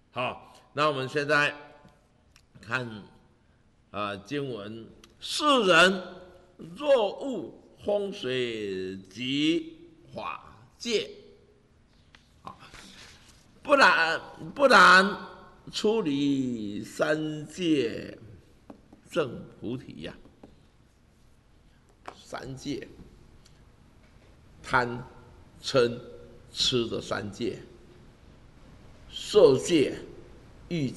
好，那我们现在看经文：世人若误风水及法界，不然出离三界证菩提呀。三界，贪、嗔、痴的三界，色界、欲